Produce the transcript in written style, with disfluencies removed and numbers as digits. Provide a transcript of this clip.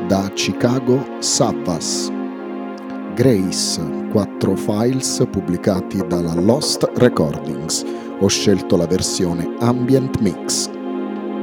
da Chicago Savvas. Grace, 4 files pubblicati dalla Lost Recordings. Ho scelto la versione Ambient Mix.